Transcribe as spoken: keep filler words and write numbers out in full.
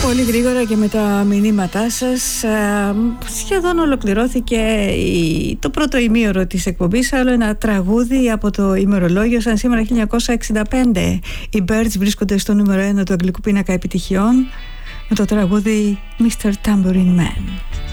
Πολύ γρήγορα και με τα μηνύματά σας σχεδόν ολοκληρώθηκε η, το πρώτο ημίωρο της εκπομπής. Άλλο ένα τραγούδι από το ημερολόγιο. Σαν σήμερα χίλια εννιακόσια εξήντα πέντε οι Birds βρίσκονται στο νούμερο ένα του αγγλικού πίνακα επιτυχιών με το τραγούδι μίστερ Tambourine Man.